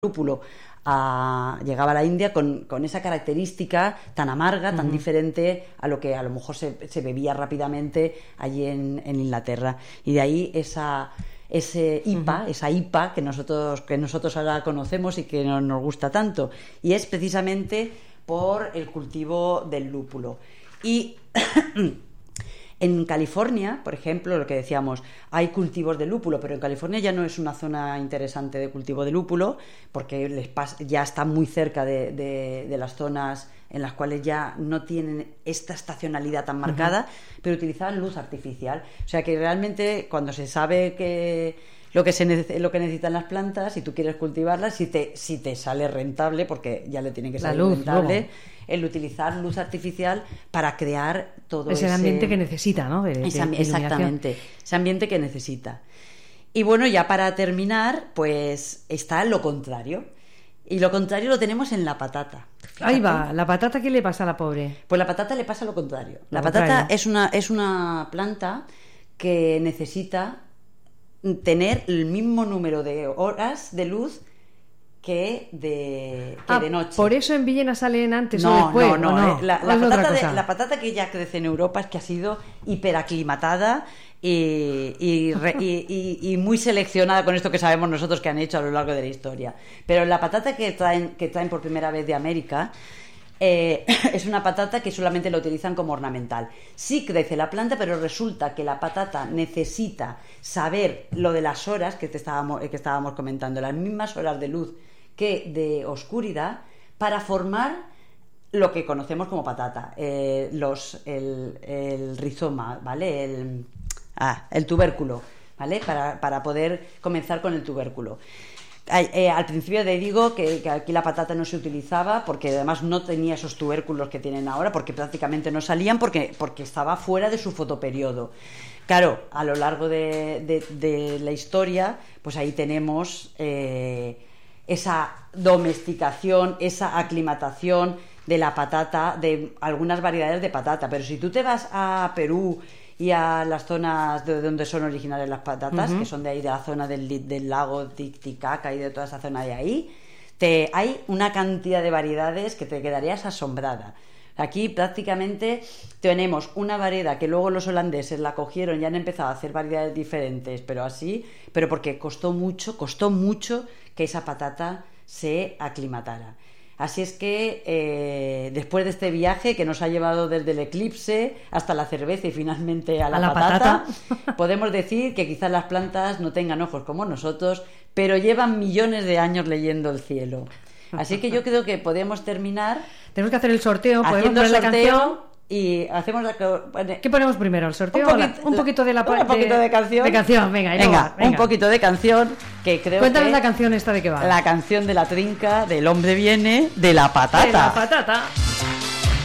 lúpulo llegaba a la India con esa característica tan amarga, tan diferente a lo que a lo mejor se bebía rápidamente allí en Inglaterra. Y de ahí esa IPA que nosotros ahora conocemos y que nos gusta tanto. Y es precisamente por el cultivo del lúpulo. Y en California, por ejemplo, lo que decíamos, hay cultivos de lúpulo, pero en California ya no es una zona interesante de cultivo de lúpulo, porque ya está muy cerca de las zonas en las cuales ya no tienen esta estacionalidad tan marcada, pero utilizaban luz artificial. O sea que realmente cuando se sabe que lo que necesitan las plantas, si tú quieres cultivarlas, si te sale rentable, porque ya le tiene que salir rentable, el utilizar luz artificial para crear todo ese ambiente que necesita, ¿no? Exactamente, ese ambiente que necesita. Y bueno, ya para terminar, pues está lo contrario. Y lo contrario lo tenemos en la patata. Fíjate. Ahí va, ¿la patata qué le pasa a la pobre? Pues la patata le pasa lo contrario. La patata es una planta que necesita tener el mismo número de horas de luz que de noche. ¿Por eso en Villena salen antes o después? No. La patata que ya crece en Europa es que ha sido hiperaclimatada y muy seleccionada con esto que sabemos nosotros que han hecho a lo largo de la historia. Pero la patata que traen por primera vez de América es una patata que solamente la utilizan como ornamental. Sí crece la planta, pero resulta que la patata necesita saber lo de las horas que estábamos comentando, las mismas horas de luz que de oscuridad, para formar lo que conocemos como patata, el rizoma, ¿vale? El tubérculo, ¿vale? Para poder comenzar con el tubérculo. Al principio te digo que aquí la patata no se utilizaba porque además no tenía esos tubérculos que tienen ahora, porque prácticamente no salían porque estaba fuera de su fotoperiodo. Claro, a lo largo de la historia, pues ahí tenemos esa domesticación, esa aclimatación de la patata, de algunas variedades de patata. Pero si tú te vas a Perú y a las zonas de donde son originarias las patatas, que son de ahí, de la zona del lago Titicaca y de toda esa zona de ahí, hay una cantidad de variedades que te quedarías asombrada. Aquí prácticamente tenemos una variedad que luego los holandeses la cogieron y han empezado a hacer variedades diferentes, pero porque costó mucho que esa patata se aclimatara. Así es que después de este viaje que nos ha llevado desde el eclipse hasta la cerveza y finalmente a la patata, podemos decir que quizás las plantas no tengan ojos como nosotros, pero llevan millones de años leyendo el cielo. Así que yo creo que podemos terminar. Tenemos que hacer el sorteo, podemos haciendo poner el sorteo la canción. Y hacemos ¿Qué ponemos primero? ¿El sorteo? Un poquito de canción. De canción, venga. Un poquito de canción que creo. Cuéntanos que la canción esta de qué va. La canción de la trinca, del hombre viene de la patata. De la patata.